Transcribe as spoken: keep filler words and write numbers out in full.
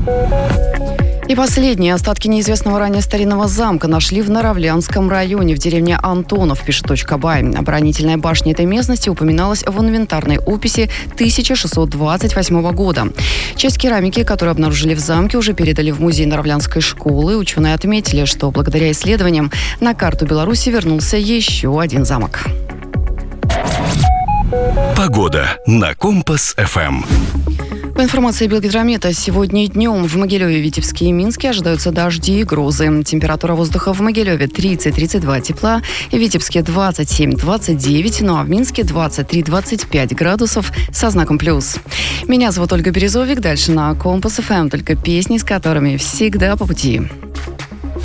И последние остатки неизвестного ранее старинного замка нашли в Наравлянском районе, в деревне Антонов, пишет точка бай. Оборонительная башня этой местности упоминалась в инвентарной описи тысяча шестьсот двадцать восьмого года. Часть керамики, которую обнаружили в замке, уже передали в музей Наравлянской школы. Ученые отметили, что благодаря исследованиям на карту Беларуси вернулся еще один замок. Погода на Компас-ФМ. По информации Белгидромета, сегодня днем в Могилеве, Витебске и Минске ожидаются дожди и грозы. Температура воздуха в Могилеве тридцать - тридцать два тепла, в Витебске двадцать семь - двадцать девять, ну а в Минске двадцать три - двадцать пять градусов со знаком плюс. Меня зовут Ольга Березовик. Дальше на Компас-ФМ только песни, с которыми всегда по пути.